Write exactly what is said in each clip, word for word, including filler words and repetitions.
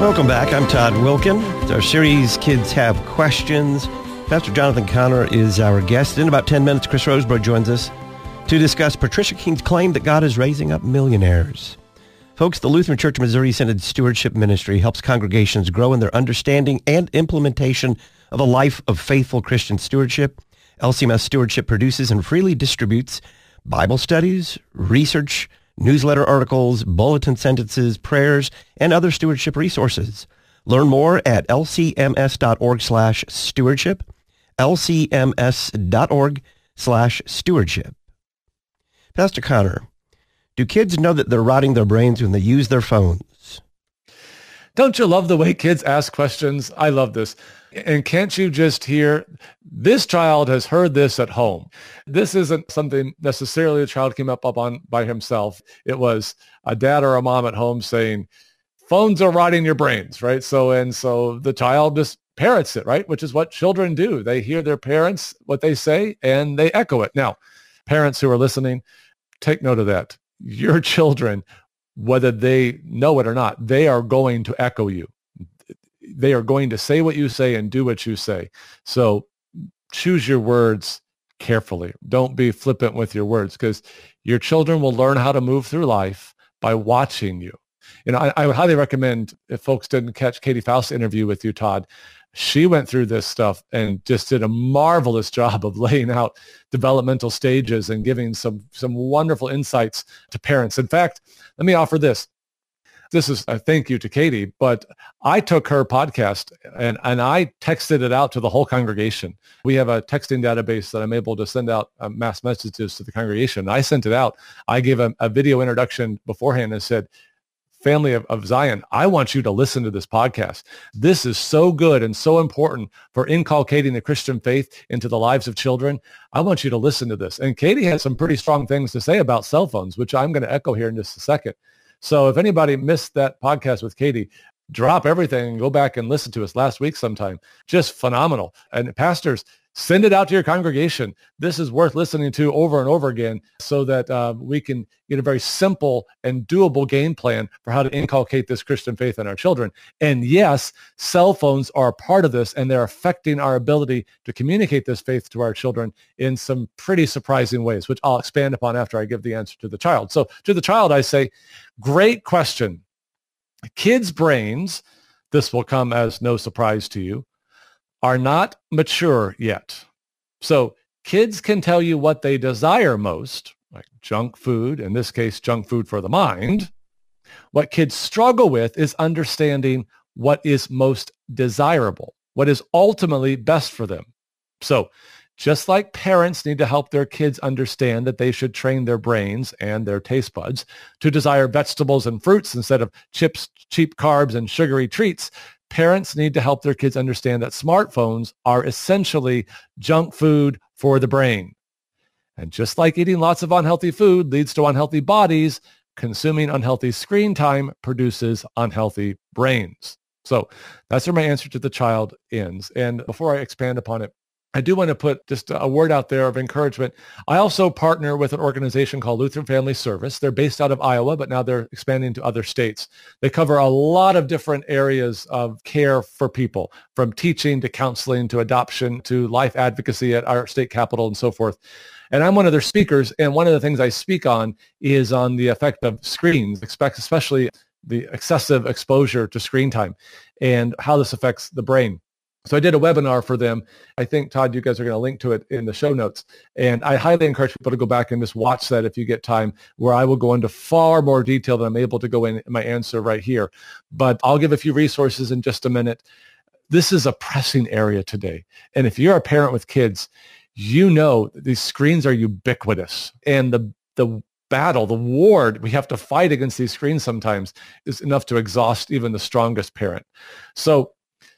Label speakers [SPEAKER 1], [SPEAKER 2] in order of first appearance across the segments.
[SPEAKER 1] Welcome back. I'm Todd Wilkin. It's our series, Kids Have Questions. Pastor Jonathan Conner is our guest. In about ten minutes, Chris Rosebrough joins us to discuss Patricia King's claim that God is raising up millionaires. Folks, the Lutheran Church Missouri Synod Stewardship Ministry helps congregations grow in their understanding and implementation of a life of faithful Christian stewardship. L C M S Stewardship produces and freely distributes Bible studies, research, newsletter articles, bulletin sentences, prayers, and other stewardship resources. Learn more at lcms.org slash stewardship, lcms.org slash stewardship. Pastor Conner, do kids know that they're rotting their brains when they use their phones?
[SPEAKER 2] Don't you love the way kids ask questions? I love this. And can't you just hear, this child has heard this at home. This isn't something necessarily the child came up, up on by himself. It was a dad or a mom at home saying, phones are rotting your brains, right? So, and so the child just parrots it, right? Which is what children do. They hear their parents, what they say, and they echo it. Now, parents who are listening, take note of that. Your children, whether they know it or not, they are going to echo you. They are going to say what you say and do what you say. So choose your words carefully. Don't be flippant with your words, because your children will learn how to move through life by watching you. You know, I, I would highly recommend, if folks didn't catch Katie Faust's interview with you, Todd, she went through this stuff and just did a marvelous job of laying out developmental stages and giving some some wonderful insights to parents. In fact, let me offer this. This is a thank you to Katie, but I took her podcast and, and I texted it out to the whole congregation. We have a texting database that I'm able to send out uh, mass messages to the congregation. I sent it out. I gave a, a video introduction beforehand and said, family of, of Zion, I want you to listen to this podcast. This is so good and so important for inculcating the Christian faith into the lives of children. I want you to listen to this. And Katie had some pretty strong things to say about cell phones, which I'm going to echo here in just a second. So if anybody missed that podcast with Katie, drop everything and go back and listen to us last week sometime. Just phenomenal. And pastors, send it out to your congregation. This is worth listening to over and over again so that uh, we can get a very simple and doable game plan for how to inculcate this Christian faith in our children. And yes, cell phones are a part of this, and they're affecting our ability to communicate this faith to our children in some pretty surprising ways, which I'll expand upon after I give the answer to the child. So to the child, I say, great question. Kids' brains, this will come as no surprise to you, are not mature yet. So kids can tell you what they desire most, like junk food, in this case, junk food for the mind. What kids struggle with is understanding what is most desirable, what is ultimately best for them. So just like parents need to help their kids understand that they should train their brains and their taste buds to desire vegetables and fruits instead of chips, cheap carbs, and sugary treats, parents need to help their kids understand that smartphones are essentially junk food for the brain. And just like eating lots of unhealthy food leads to unhealthy bodies, consuming unhealthy screen time produces unhealthy brains. So that's where my answer to the child ends. And before I expand upon it, I do want to put just a word out there of encouragement. I also partner with an organization called Lutheran Family Service. They're based out of Iowa, but now they're expanding to other states. They cover a lot of different areas of care for people, from teaching to counseling to adoption to life advocacy at our state capitol and so forth. And I'm one of their speakers, and one of the things I speak on is on the effect of screens, especially the excessive exposure to screen time and how this affects the brain. So I did a webinar for them. I think, Todd, you guys are going to link to it in the show notes. And I highly encourage people to go back and just watch that if you get time, where I will go into far more detail than I'm able to go in my answer right here. But I'll give a few resources in just a minute. This is a pressing area today. And if you're a parent with kids, you know these screens are ubiquitous. And the the battle, the war we have to fight against these screens sometimes is enough to exhaust even the strongest parent. So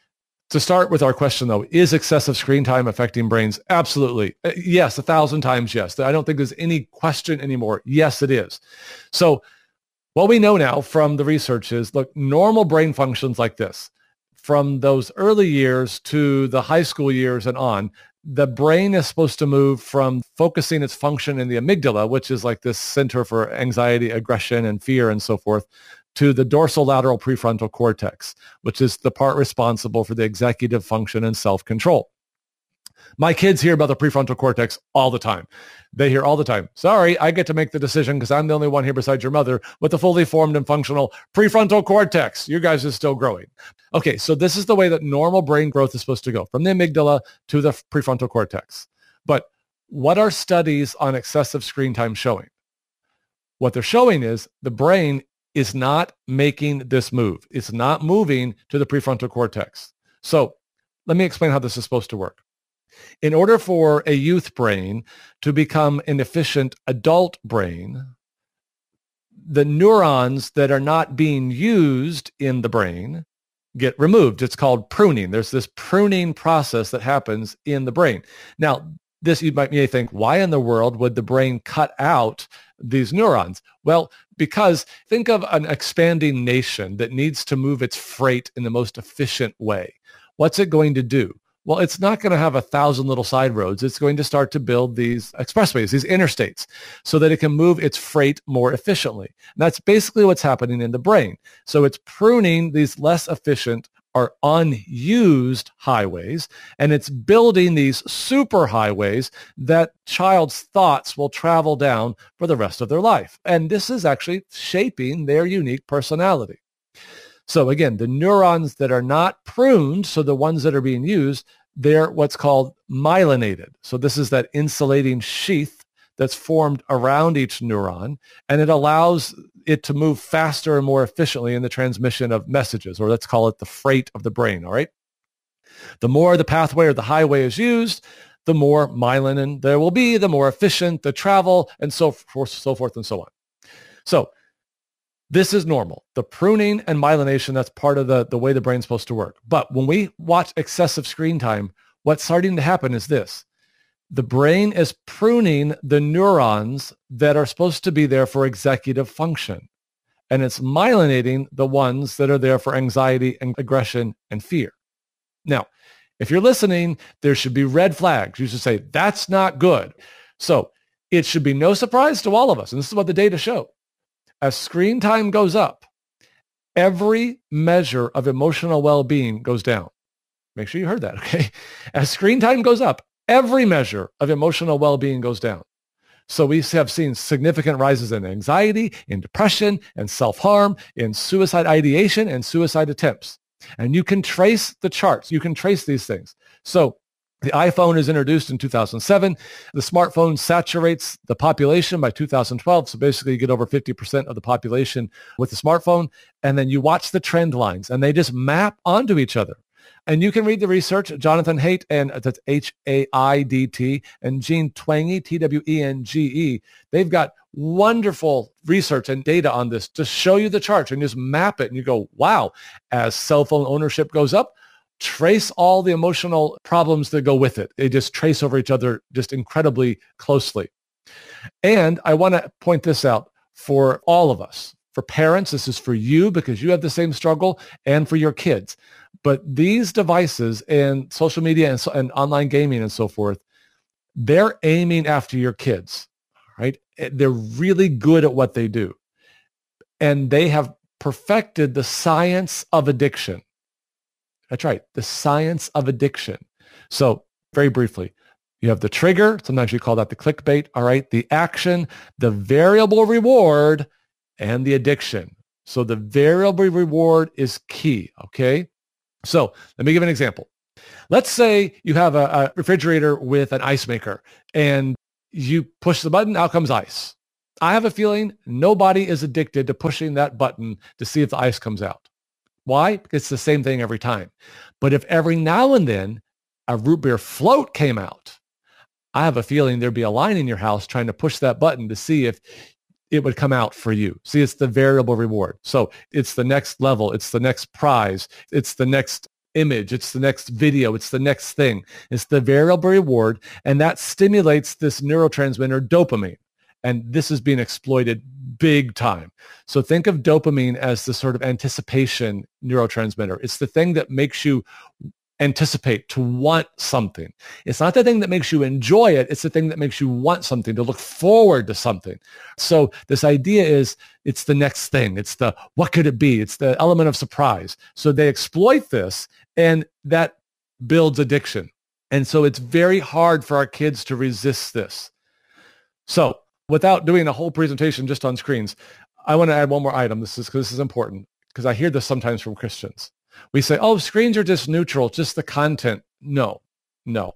[SPEAKER 2] to start with our question, though, is excessive screen time affecting brains? Absolutely. Yes, a thousand times yes. I don't think there's any question anymore. Yes, it is. So what we know now from the research is, look, normal brain functions like this. From those early years to the high school years and on, the brain is supposed to move from focusing its function in the amygdala, which is like this center for anxiety, aggression, and fear, and so forth, to the dorsolateral prefrontal cortex, which is the part responsible for the executive function and self-control. My kids hear about the prefrontal cortex all the time. They hear all the time, sorry, I get to make the decision because I'm the only one here besides your mother with a fully formed and functional prefrontal cortex. You guys are still growing. Okay, so this is the way that normal brain growth is supposed to go, from the amygdala to the prefrontal cortex. But what are studies on excessive screen time showing? What they're showing is the brain is not making this move. It's not moving to the prefrontal cortex. So let me explain how this is supposed to work. In order for a youth brain to become an efficient adult brain, the neurons that are not being used in the brain get removed. It's called pruning. There's this pruning process that happens in the brain. Now, this you might may think, why in the world would the brain cut out these neurons? Well, because think of an expanding nation that needs to move its freight in the most efficient way. What's it going to do? Well, it's not going to have a thousand little side roads. It's going to start to build these expressways, these interstates, so that it can move its freight more efficiently. And that's basically what's happening in the brain. So it's pruning these less efficient or unused highways, and it's building these super highways that child's thoughts will travel down for the rest of their life. And this is actually shaping their unique personality. So again, the neurons that are not pruned, so the ones that are being used, they're what's called myelinated. So this is that insulating sheath that's formed around each neuron, and it allows it to move faster and more efficiently in the transmission of messages, or let's call it the freight of the brain, all right? The more the pathway or the highway is used, the more myelin there will be, the more efficient the travel, and so forth, so forth and so on. So this is normal. The pruning and myelination, that's part of the, the way the brain's supposed to work. But when we watch excessive screen time, what's starting to happen is this. The brain is pruning the neurons that are supposed to be there for executive function. And it's myelinating the ones that are there for anxiety and aggression and fear. Now, if you're listening, there should be red flags. You should say, that's not good. So it should be no surprise to all of us. And this is what the data show. As screen time goes up, every measure of emotional well-being goes down. Make sure you heard that, okay? As screen time goes up, every measure of emotional well-being goes down. So we have seen significant rises in anxiety, in depression, and self-harm, in suicide ideation, and suicide attempts. And you can trace the charts. You can trace these things. So the iPhone is introduced in two thousand seven. The smartphone saturates the population by two thousand twelve. So basically you get over fifty percent of the population with the smartphone. And then you watch the trend lines and they just map onto each other. And you can read the research. Jonathan Haidt, and that's H A I D T, and Jean Twenge, T W E N G E. They've got wonderful research and data on this to show you the charts and just map it. And you go, wow, as cell phone ownership goes up, trace all the emotional problems that go with it. They just trace over each other just incredibly closely. And I want to point this out for all of us. For parents, this is for you because you have the same struggle, and for your kids. But these devices and social media and, so, and online gaming and so forth, they're aiming after your kids, right? They're really good at what they do. And they have perfected the science of addiction. That's right, the science of addiction. So very briefly, you have the trigger. Sometimes you call that the clickbait, all right? The action, the variable reward, and the addiction. So the variable reward is key, okay? So let me give an example. Let's say you have a, a refrigerator with an ice maker and you push the button, out comes ice. I have a feeling nobody is addicted to pushing that button to see if the ice comes out. Why? Because it's the same thing every time. But if every now and then a root beer float came out, I have a feeling there'd be a line in your house trying to push that button to see if it would come out for you. See, it's the variable reward. So it's the next level. It's the next prize. It's the next image. It's the next video. It's the next thing. It's the variable reward. And that stimulates this neurotransmitter dopamine. And this is being exploited big time. So think of dopamine as the sort of anticipation neurotransmitter. It's the thing that makes you anticipate, to want something. It's not the thing that makes you enjoy it. It's the thing that makes you want something, to look forward to something. So this idea is it's the next thing. It's the, what could it be? It's the element of surprise. So they exploit this, and that builds addiction. And so it's very hard for our kids to resist this. So without doing a whole presentation just on screens, I want to add one more item. This is because this is important, because I hear this sometimes from Christians. We say, oh, screens are just neutral, just the content. No, no.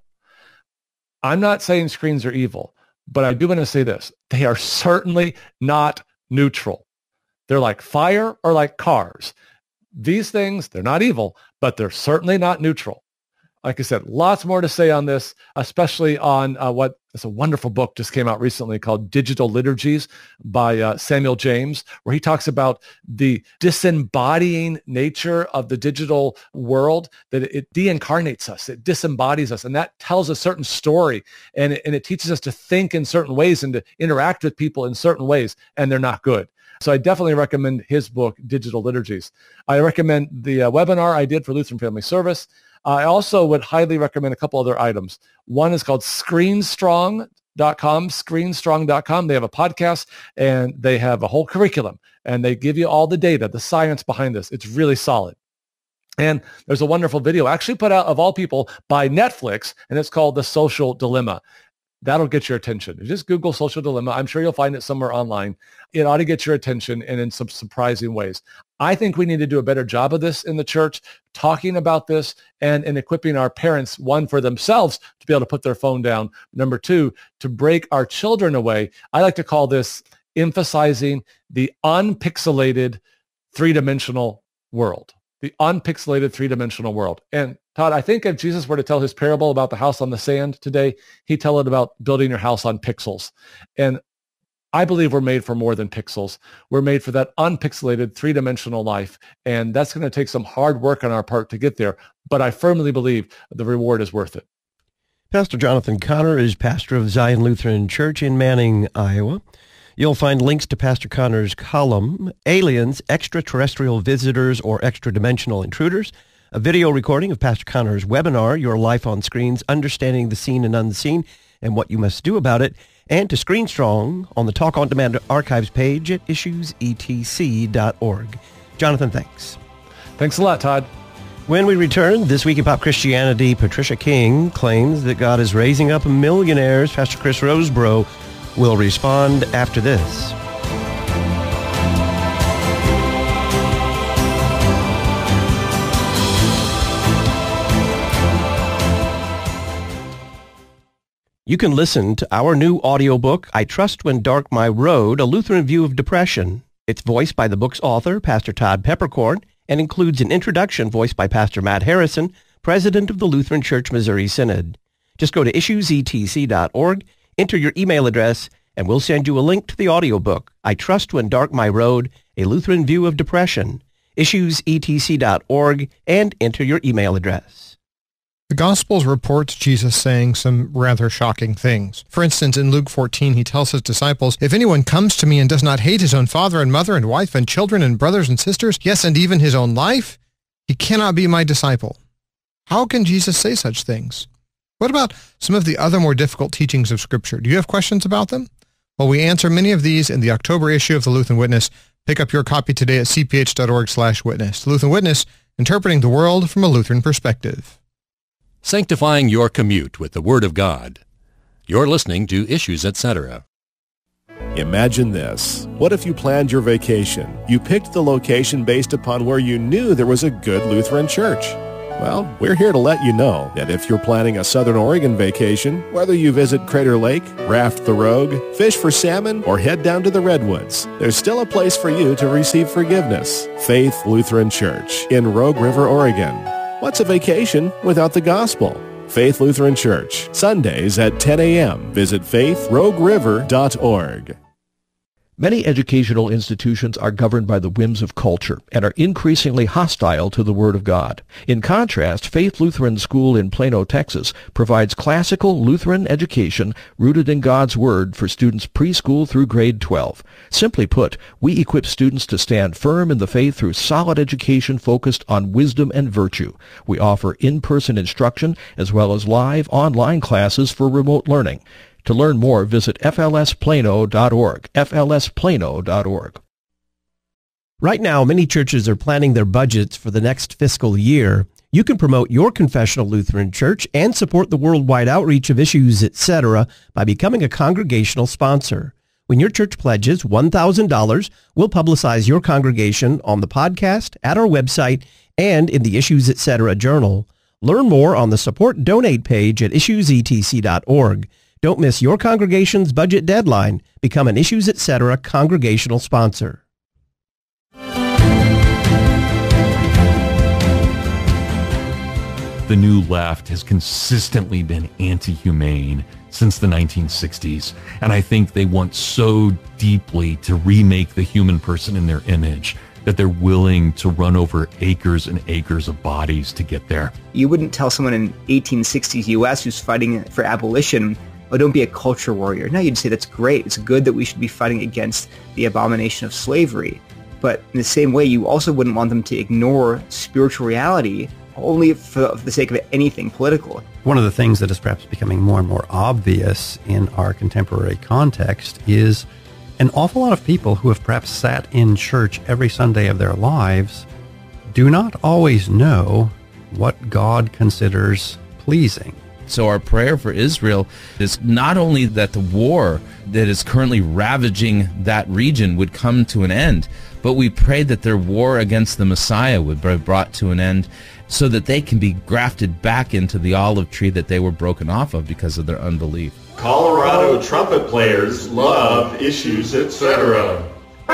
[SPEAKER 2] I'm not saying screens are evil, but I do want to say this. They are certainly not neutral. They're like fire or like cars. These things, they're not evil, but they're certainly not neutral. Like I said, lots more to say on this, especially on uh, what is a wonderful book just came out recently called Digital Liturgies by uh, Samuel James, where he talks about the disembodying nature of the digital world, that it de-incarnates us, it disembodies us, and that tells a certain story, and it, and it teaches us to think in certain ways and to interact with people in certain ways, and they're not good. So I definitely recommend his book, Digital Liturgies. I recommend the uh, webinar I did for Lutheran Family Service. I also would highly recommend a couple other items. One is called screen strong dot com, screen strong dot com. They have a podcast, and they have a whole curriculum, and they give you all the data, the science behind this. It's really solid. And there's a wonderful video actually put out, of all people, by Netflix, and it's called The Social Dilemma. That'll get your attention. Just Google Social Dilemma. I'm sure you'll find it somewhere online. It ought to get your attention, and in some surprising ways. I think we need to do a better job of this in the church, talking about this and, and equipping our parents, one, for themselves to be able to put their phone down. Number two, to break our children away. I like to call this emphasizing the unpixelated three-dimensional world. The unpixelated three-dimensional world. And Todd, I think if Jesus were to tell his parable about the house on the sand today, he'd tell it about building your house on pixels. And I believe we're made for more than pixels. We're made for that unpixelated three-dimensional life. And that's going to take some hard work on our part to get there. But I firmly believe the reward is worth it.
[SPEAKER 1] Pastor Jonathan Conner is pastor of Zion Lutheran Church in Manning, Iowa. You'll find links to Pastor Conner's column, Aliens, Extraterrestrial Visitors or Extra-Dimensional Intruders, a video recording of Pastor Conner's webinar, Your Life on Screens, Understanding the Seen and Unseen, and What You Must Do About It, and to Screen Strong on the Talk On Demand archives page at issues e t c dot org. Jonathan, thanks.
[SPEAKER 2] Thanks a lot, Todd.
[SPEAKER 1] When we return, This Week in Pop Christianity, Patricia King claims that God is raising up millionaires. Pastor Chris Rosebrough will respond after this. You can listen to our new audiobook, I Trust When Dark My Road, A Lutheran View of Depression. It's voiced by the book's author, Pastor Todd Peppercorn, and includes an introduction voiced by Pastor Matt Harrison, president of the Lutheran Church Missouri Synod. Just go to issues e t c dot org, enter your email address, and we'll send you a link to the audiobook, I Trust When Dark My Road, A Lutheran View of Depression. issues e t c dot org, and enter your email address.
[SPEAKER 3] The Gospels report Jesus saying some rather shocking things. For instance, in Luke fourteen, he tells his disciples, "If anyone comes to me and does not hate his own father and mother and wife and children and brothers and sisters, yes, and even his own life, he cannot be my disciple." How can Jesus say such things? What about some of the other more difficult teachings of Scripture? Do you have questions about them? Well, we answer many of these in the October issue of the Lutheran Witness. Pick up your copy today at c p h dot org slash witness. The Lutheran Witness, interpreting the world from a Lutheran perspective.
[SPEAKER 4] Sanctifying your commute with the Word of God. You're listening to Issues, et cetera.
[SPEAKER 5] Imagine this. What if you planned your vacation? You picked the location based upon where you knew there was a good Lutheran church. Well, we're here to let you know that if you're planning a Southern Oregon vacation, whether you visit Crater Lake, raft the Rogue, fish for salmon, or head down to the Redwoods, there's still a place for you to receive forgiveness. Faith Lutheran Church in Rogue River, Oregon. What's a vacation without the gospel? Faith Lutheran Church, Sundays at ten a.m. Visit faith rogue river dot org.
[SPEAKER 6] Many educational institutions are governed by the whims of culture and are increasingly hostile to the Word of God. In contrast, Faith Lutheran School in Plano, Texas, provides classical Lutheran education rooted in God's Word for students preschool through grade twelve. Simply put, we equip students to stand firm in the faith through solid education focused on wisdom and virtue. We offer in-person instruction as well as live online classes for remote learning. To learn more, visit f l s plano dot org, f l s plano dot org.
[SPEAKER 1] Right now, many churches are planning their budgets for the next fiscal year. You can promote your confessional Lutheran church and support the worldwide outreach of Issues, et cetera by becoming a congregational sponsor. When your church pledges one thousand dollars, we'll publicize your congregation on the podcast, at our website, and in the Issues, et cetera journal. Learn more on the Support Donate page at issues e t c dot org. Don't miss your congregation's budget deadline. Become an Issues, et cetera congregational sponsor.
[SPEAKER 7] The New Left has consistently been anti-humane since the nineteen sixties, and I think they want so deeply to remake the human person in their image that they're willing to run over acres and acres of bodies to get there.
[SPEAKER 8] You wouldn't tell someone in eighteen sixties U S who's fighting for abolition, oh, don't be a culture warrior. No, you'd say that's great. It's good that we should be fighting against the abomination of slavery. But in the same way, you also wouldn't want them to ignore spiritual reality only for the sake of anything political.
[SPEAKER 9] One of the things that is perhaps becoming more and more obvious in our contemporary context is an awful lot of people who have perhaps sat in church every Sunday of their lives do not always know what God considers pleasing.
[SPEAKER 10] So our prayer for Israel is not only that the war that is currently ravaging that region would come to an end, but we pray that their war against the Messiah would be brought to an end so that they can be grafted back into the olive tree that they were broken off of because of their unbelief.
[SPEAKER 11] Colorado trumpet players love Issues, et cetera.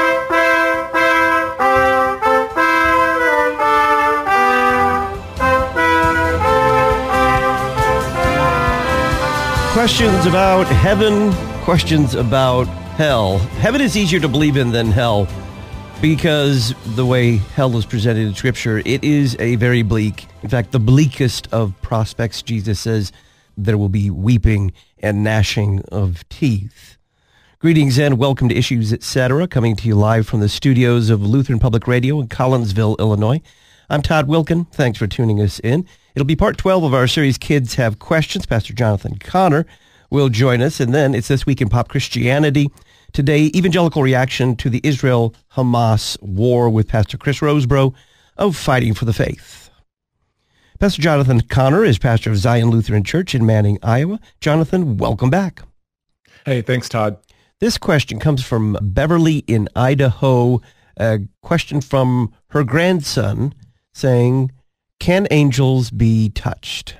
[SPEAKER 1] Questions about heaven, questions about hell. Heaven is easier to believe in than hell because the way hell is presented in Scripture, it is a very bleak, in fact, the bleakest of prospects. Jesus says there will be weeping and gnashing of teeth. Greetings and welcome to Issues, et cetera, coming to you live from the studios of Lutheran Public Radio in Collinsville, Illinois. I'm Todd Wilkin. Thanks for tuning us in. It'll be part twelve of our series, Kids Have Questions. Pastor Jonathan Connor will join us, and then it's This Week in Pop Christianity. Today, evangelical reaction to the Israel-Hamas war with Pastor Chris Rosebrough of Fighting for the Faith. Pastor Jonathan Connor is pastor of Zion Lutheran Church in Manning, Iowa. Jonathan, welcome back.
[SPEAKER 2] Hey, thanks, Todd.
[SPEAKER 1] This question comes from Beverly in Idaho. A question from her grandson saying, can angels be touched?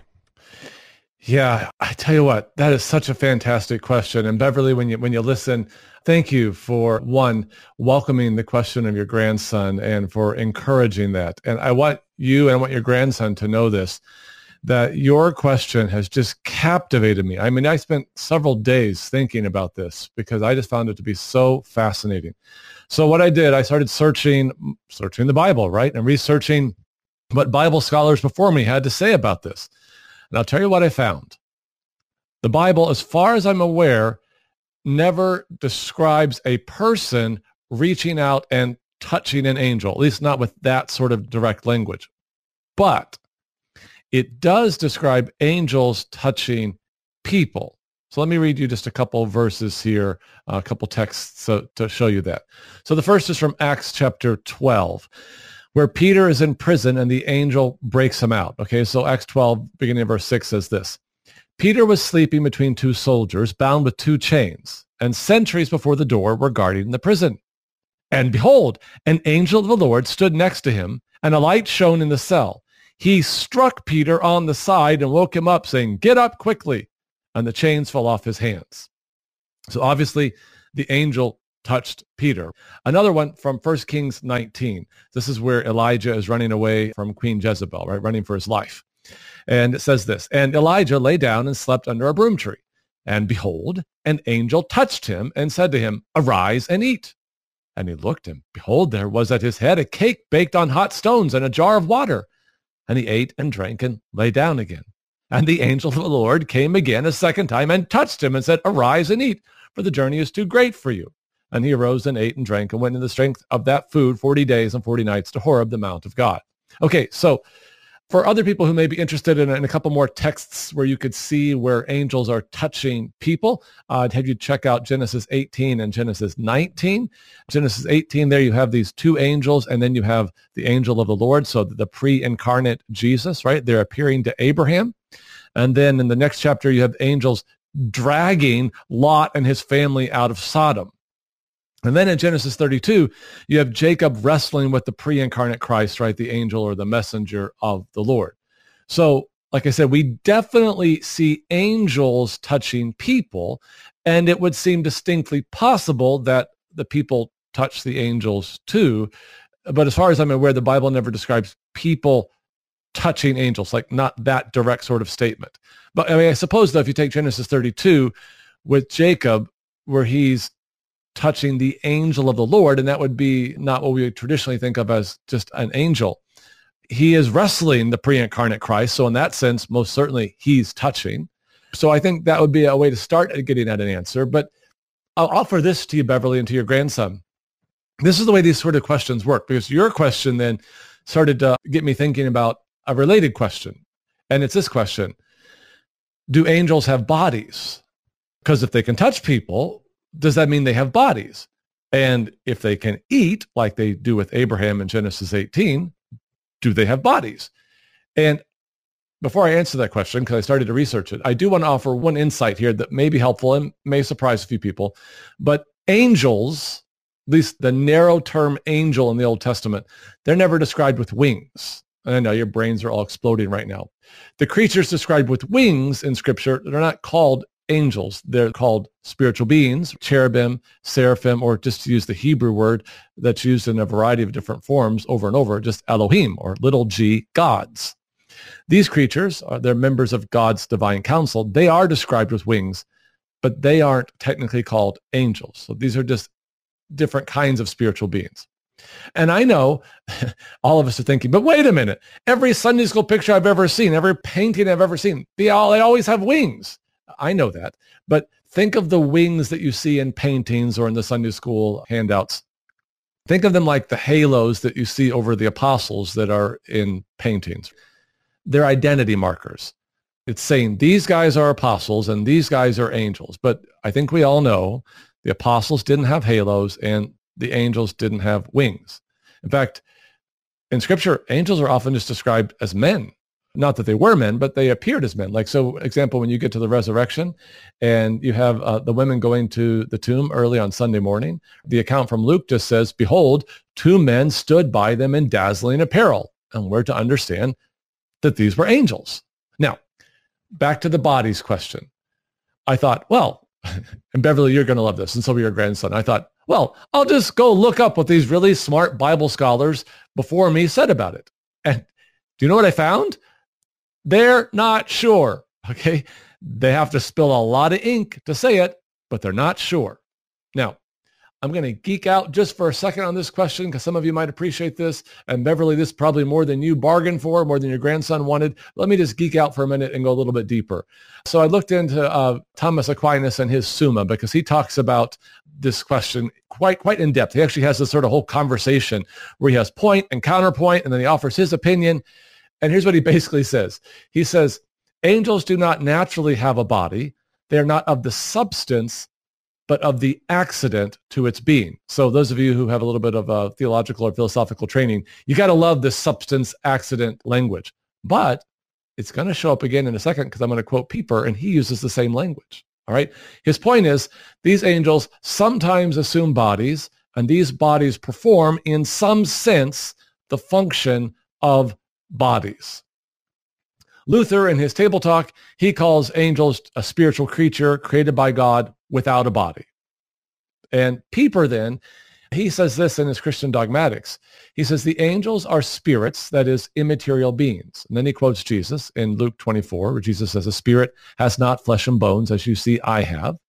[SPEAKER 2] Yeah, I tell you what, that is such a fantastic question. And Beverly, when you when you listen, thank you for, one, welcoming the question of your grandson and for encouraging that. And I want you and I want your grandson to know this, that your question has just captivated me. I mean, I spent several days thinking about this because I just found it to be so fascinating. So what I did, I started searching, searching the Bible, right? And researching what Bible scholars before me had to say about this. And I'll tell you what I found. The Bible, as far as I'm aware, never describes a person reaching out and touching an angel, at least not with that sort of direct language. But it does describe angels touching people. So let me read you just a couple of verses here, a couple texts so, to show you that. So the first is from Acts chapter twelve, where Peter is in prison and the angel breaks him out. Okay, so Acts twelve, beginning of verse six says this. Peter was sleeping between two soldiers, bound with two chains, and sentries before the door were guarding the prison. And behold, an angel of the Lord stood next to him, and a light shone in the cell. He struck Peter on the side and woke him up, saying, "Get up quickly." And the chains fell off his hands. So obviously, the angel touched Peter. Another one from First Kings nineteen. This is where Elijah is running away from Queen Jezebel, right? Running for his life. And it says this, and Elijah lay down and slept under a broom tree. And behold, an angel touched him and said to him, "Arise and eat." And he looked, and behold, there was at his head a cake baked on hot stones and a jar of water. And he ate and drank and lay down again. And the angel of the Lord came again a second time and touched him and said, Arise and eat, for the journey is too great for you. And he arose and ate and drank and went in the strength of that food forty days and forty nights to Horeb, the mount of God. Okay, so for other people who may be interested in, in a couple more texts where you could see where angels are touching people, uh, I'd have you check out Genesis eighteen and Genesis nineteen. Genesis eighteen, there you have these two angels, and then you have the angel of the Lord, so the pre-incarnate Jesus, right? They're appearing to Abraham. And then in the next chapter, you have angels dragging Lot and his family out of Sodom. And then in Genesis thirty-two, you have Jacob wrestling with the pre-incarnate Christ, right? The angel or the messenger of the Lord. So, like I said, we definitely see angels touching people, and it would seem distinctly possible that the people touch the angels too. But as far as I'm aware, the Bible never describes people touching angels, like not that direct sort of statement. But I mean, I suppose though, if you take Genesis thirty-two with Jacob, where he's touching the angel of the Lord, and that would be not what we would traditionally think of as just an angel. He is wrestling the pre-incarnate Christ, so in that sense, most certainly he's touching. So I think that would be a way to start at getting at an answer. But I'll offer this to you, Beverly, and to your grandson. This is the way these sort of questions work, because your question then started to get me thinking about a related question. And it's this question: do angels have bodies? Because if they can touch people, does that mean they have bodies? And if they can eat, like they do with Abraham in Genesis eighteen, do they have bodies? And before I answer that question, because I started to research it, I do want to offer one insight here that may be helpful and may surprise a few people. But angels, at least the narrow term angel in the Old Testament, they're never described with wings. And I know your brains are all exploding right now. The creatures described with wings in Scripture, they're not called angels. They're called spiritual beings, cherubim, seraphim, or just to use the Hebrew word that's used in a variety of different forms over and over, just Elohim, or little g, gods. These creatures, are they're members of God's divine council. They are described with wings, but they aren't technically called angels. So these are just different kinds of spiritual beings. And I know all of us are thinking, but wait a minute, every Sunday school picture I've ever seen, every painting I've ever seen, they all they always have wings. I know that, but think of the wings that you see in paintings or in the Sunday school handouts. Think of them like the halos that you see over the apostles that are in paintings. They're identity markers. It's saying these guys are apostles and these guys are angels. But I think we all know the apostles didn't have halos and the angels didn't have wings. In fact, in Scripture, angels are often just described as men. Not that they were men, but they appeared as men. Like, so example, when you get to the resurrection and you have uh, the women going to the tomb early on Sunday morning, the account from Luke just says, behold, two men stood by them in dazzling apparel. And we're to understand that these were angels. Now, back to the bodies question. I thought, well, and Beverly, you're going to love this, and so will your grandson. I thought, well, I'll just go look up what these really smart Bible scholars before me said about it. And do you know what I found? They're not sure, okay? They have to spill a lot of ink to say it, but they're not sure. Now, I'm going to geek out just for a second on this question because some of you might appreciate this. And Beverly, this is probably more than you bargained for, more than your grandson wanted. Let me just geek out for a minute and go a little bit deeper. So I looked into uh, Thomas Aquinas and his Summa because he talks about this question quite quite in depth. He actually has this sort of whole conversation where he has point and counterpoint, and then he offers his opinion. And here's what he basically says. He says, angels do not naturally have a body. They are not of the substance, but of the accident to its being. So those of you who have a little bit of a theological or philosophical training, you got to love this substance accident language. But it's going to show up again in a second because I'm going to quote Pieper, and he uses the same language. All right. His point is these angels sometimes assume bodies, and these bodies perform in some sense the function of bodies. Luther, in his Table Talk, he calls angels a spiritual creature created by God without a body. And Pieper then, he says this in his Christian Dogmatics. He says the angels are spirits, that is, immaterial beings. And then he quotes Jesus in Luke twenty-four, where Jesus says, a spirit has not flesh and bones, as you see I have.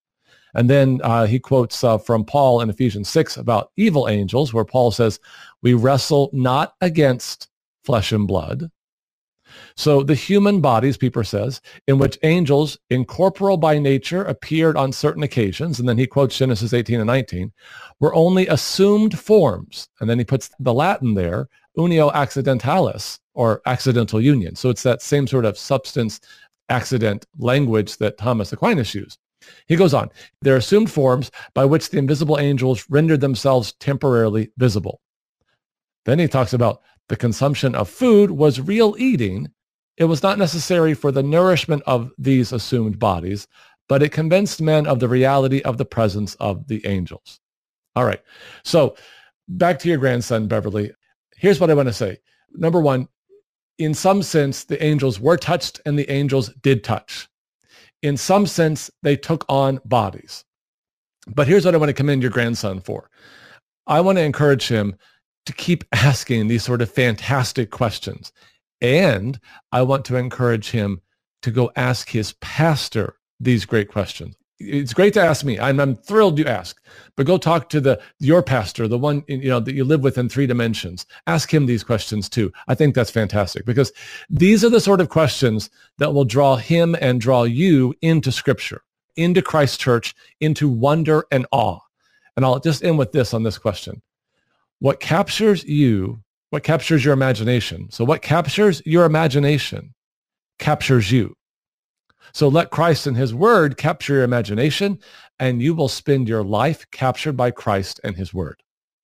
[SPEAKER 2] And then uh, he quotes uh, from Paul in Ephesians six about evil angels, where Paul says, we wrestle not against flesh and blood. So the human bodies, Pieper says, in which angels, incorporeal by nature, appeared on certain occasions, and then he quotes Genesis eighteen and nineteen, were only assumed forms. And then he puts the Latin there, unio accidentalis, or accidental union. So it's that same sort of substance accident language that Thomas Aquinas used. He goes on, they're assumed forms by which the invisible angels rendered themselves temporarily visible. Then he talks about the consumption of food was real eating. It was not necessary for the nourishment of these assumed bodies, but it convinced men of the reality of the presence of the angels. All right. So back to your grandson, Beverly. Here's what I want to say. Number one, in some sense, the angels were touched and the angels did touch. In some sense, they took on bodies. But here's what I want to commend your grandson for. I want to encourage him to keep asking these sort of fantastic questions. And I want to encourage him to go ask his pastor these great questions. It's great to ask me. I'm, I'm thrilled you ask, but go talk to the your pastor, the one you know that you live with in three dimensions. Ask him these questions too. I think that's fantastic because these are the sort of questions that will draw him and draw you into Scripture, into Christ's church, into wonder and awe. And I'll just end with this on this question. What captures you, what captures your imagination? So what captures your imagination captures you. So let Christ and his word capture your imagination, and you will spend your life captured by Christ and his word.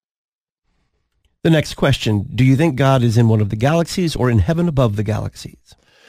[SPEAKER 1] The next question, do you think God is in one of the galaxies or in heaven above the galaxies?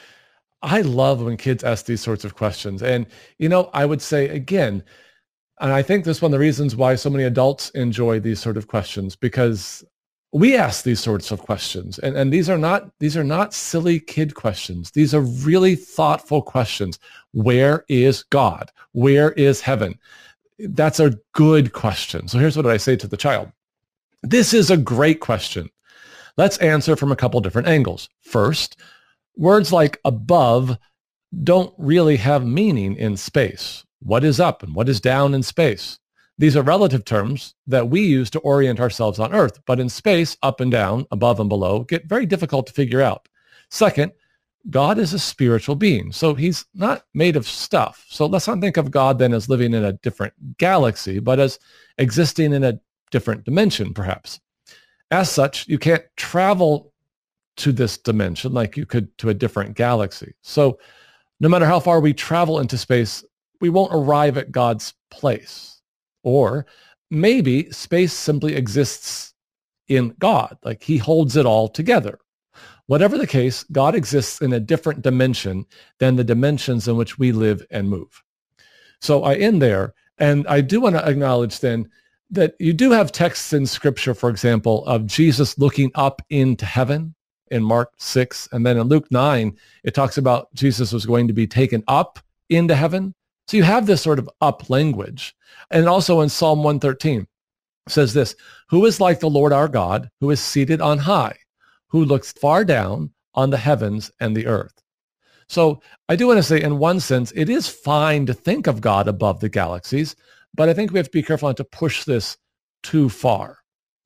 [SPEAKER 2] I love when kids ask these sorts of questions. And, you know, I would say, again, and I think this is one of the reasons why so many adults enjoy these sort of questions, because we ask these sorts of questions, and, and these are not these are not silly kid questions. These are really thoughtful questions. Where is God? Where is heaven? That's a good question. So here's what I say to the child. This is a great question. Let's answer from a couple different angles. First, words like above don't really have meaning in space. What is up and what is down in space? These are relative terms that we use to orient ourselves on Earth, but in space, up and down, above and below, get very difficult to figure out. Second, God is a spiritual being, so he's not made of stuff. So let's not think of God then as living in a different galaxy, but as existing in a different dimension, perhaps. As such, you can't travel to this dimension like you could to a different galaxy. So no matter how far we travel into space, we won't arrive at God's place. Or maybe space simply exists in God, like he holds it all together. Whatever the case, God exists in a different dimension than the dimensions in which we live and move. So I end there, and I do want to acknowledge then that you do have texts in Scripture, for example, of Jesus looking up into heaven in Mark six, and then in Luke nine, it talks about Jesus was going to be taken up into heaven. So you have this sort of up language. And also in Psalm one thirteen, it says this, who is like the Lord our God, who is seated on high, who looks far down on the heavens and the earth. So I do want to say, in one sense, it is fine to think of God above the galaxies, but I think we have to be careful not to push this too far.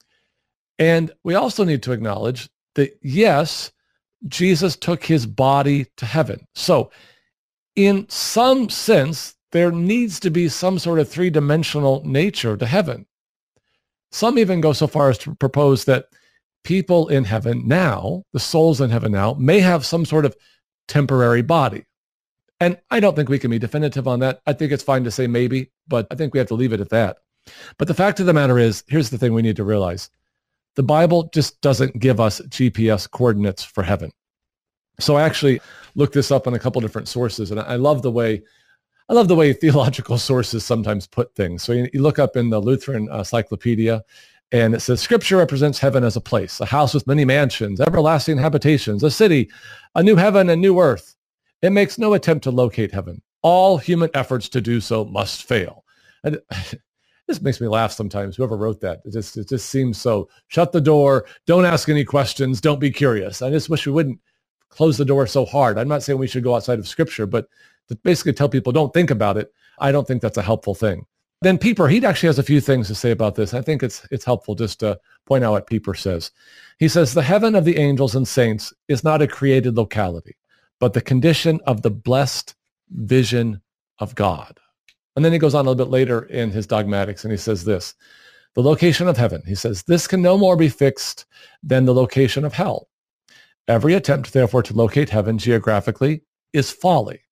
[SPEAKER 2] And we also need to acknowledge that, yes, Jesus took his body to heaven. So in some sense, there needs to be some sort of three-dimensional nature to heaven. Some even go so far as to propose that people in heaven now, the souls in heaven now, may have some sort of temporary body. And I don't think we can be definitive on that. I think it's fine to say maybe, but I think we have to leave it at that. But the fact of the matter is, here's the thing we need to realize. The Bible just doesn't give us G P S coordinates for heaven. So I actually looked this up on a couple different sources, and I love the way I love the way theological sources sometimes put things. So you, you look up in the Lutheran Encyclopedia, and it says, Scripture represents heaven as a place, a house with many mansions, everlasting habitations, a city, a new heaven and new earth. It makes no attempt to locate heaven. All human efforts to do so must fail. And this makes me laugh sometimes, whoever wrote that. It just, it just seems so, shut the door, don't ask any questions, don't be curious. I just wish we wouldn't close the door so hard. I'm not saying we should go outside of Scripture, but to basically tell people don't think about it, I don't think that's a helpful thing. Then Pieper, he actually has a few things to say about this. I think it's it's helpful just to point out what Pieper says. He says, the heaven of the angels and saints is not a created locality, but the condition of the blessed vision of God. And then he goes on a little bit later in his dogmatics, and he says this, the location of heaven. He says, this can no more be fixed than the location of hell. Every attempt, therefore, to locate heaven geographically is folly.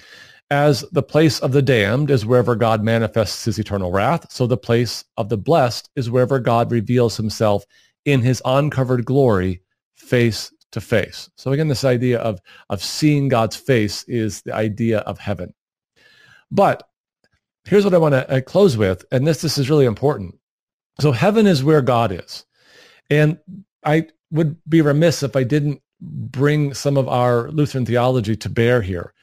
[SPEAKER 2] As the place of the damned is wherever God manifests his eternal wrath, so the place of the blessed is wherever God reveals himself in his uncovered glory face to face. So again, this idea of, of seeing God's face is the idea of heaven. But here's what I want to close with, and this, this is really important. So heaven is where God is. And I would be remiss if I didn't bring some of our Lutheran theology to bear here.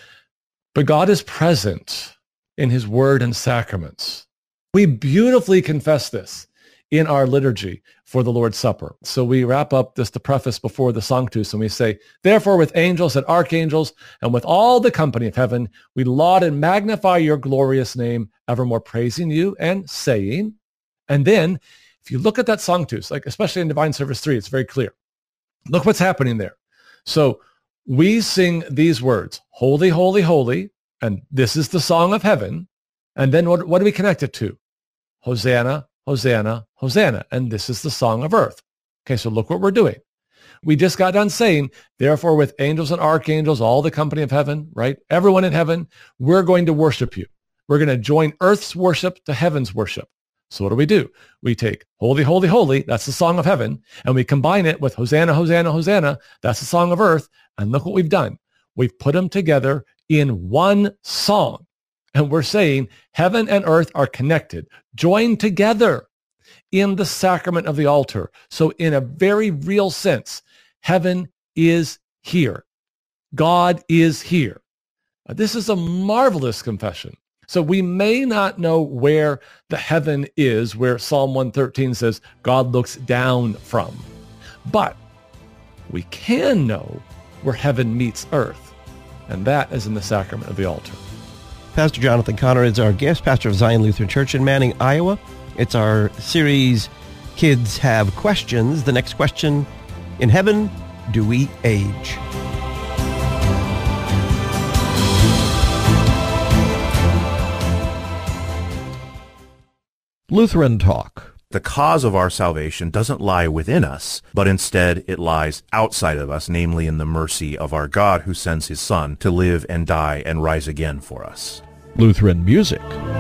[SPEAKER 2] But God is present in his word and sacraments. We beautifully confess this in our liturgy for the Lord's Supper. So we wrap up this, the preface before the Sanctus, and we say, therefore with angels and archangels and with all the company of heaven, we laud and magnify your glorious name, evermore praising you and saying. And then if you look at that Sanctus, like especially in Divine Service three, it's very clear. Look what's happening there. So we sing these words, holy, holy, holy, and this is the song of heaven. And then what, what do we connect it to? Hosanna, Hosanna, Hosanna. And this is the song of earth. Okay, so look what we're doing. We just got done saying, therefore with angels and archangels, all the company of heaven, right? Everyone in heaven, we're going to worship you. We're going to join earth's worship to heaven's worship. So what do we do? We take holy, holy, holy, that's the song of heaven, and we combine it with Hosanna, Hosanna, Hosanna, that's the song of earth. And look what we've done. We've put them together in one song. And we're saying heaven and earth are connected, joined together in the sacrament of the altar. So in a very real sense, heaven is here. God is here. This is a marvelous confession. So we may not know where the heaven is, where Psalm one thirteen says God looks down from. But we can know where heaven meets earth, and that is in the sacrament of the altar.
[SPEAKER 1] Pastor Jonathan Conner is our guest, pastor of Zion Lutheran Church in Manning, Iowa. It's our series, Kids Have Questions. The next question, in heaven, do we age?
[SPEAKER 6] Lutheran Talk.
[SPEAKER 12] The cause of our salvation doesn't lie within us, but instead it lies outside of us, namely in the mercy of our God who sends his Son to live and die and rise again for us.
[SPEAKER 6] Lutheran Music.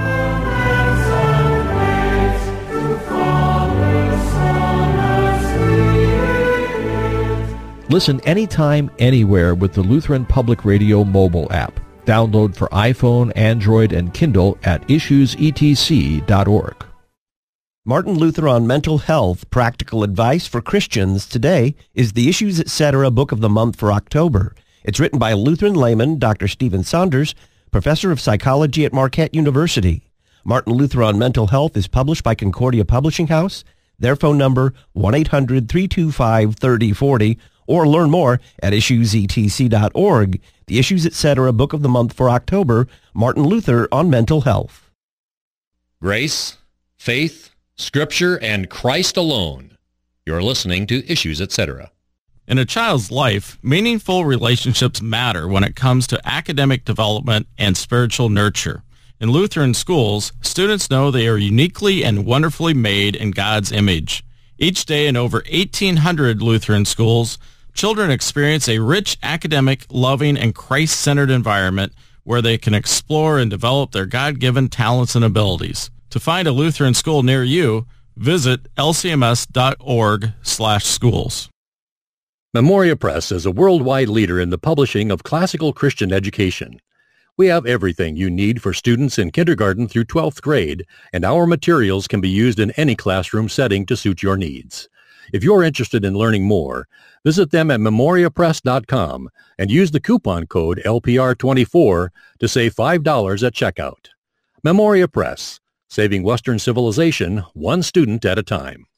[SPEAKER 6] Listen anytime, anywhere with the Lutheran Public Radio mobile app. Download for iPhone, Android, and Kindle at issues e t c dot org.
[SPEAKER 1] Martin Luther on Mental Health, Practical Advice for Christians today is the Issues Etc. Book of the Month for October. It's written by Lutheran layman Doctor Stephen Saunders, professor of psychology at Marquette University. Martin Luther on Mental Health is published by Concordia Publishing House. Their phone number, one eight hundred, three two five, three oh four oh, or learn more at issues e t c dot org. The Issues Etc. Book of the Month for October, Martin Luther on Mental Health.
[SPEAKER 4] Grace, faith, Scripture, and Christ alone. You're listening to Issues Etc.
[SPEAKER 13] In a child's life, meaningful relationships matter when it comes to academic development and spiritual nurture. In Lutheran schools, students know they are uniquely and wonderfully made in God's image. Each day in over eighteen hundred Lutheran schools, children experience a rich academic, loving, and Christ-centered environment where they can explore and develop their God-given talents and abilities. To find a Lutheran school near you, visit l c m s dot org slash schools.
[SPEAKER 4] Memoria Press is a worldwide leader in the publishing of classical Christian education. We have everything you need for students in kindergarten through twelfth grade, and our materials can be used in any classroom setting to suit your needs. If you're interested in learning more, visit them at memoria press dot com and use the coupon code L P R twenty-four to save five dollars at checkout. Memoria Press, saving Western civilization one student at a time.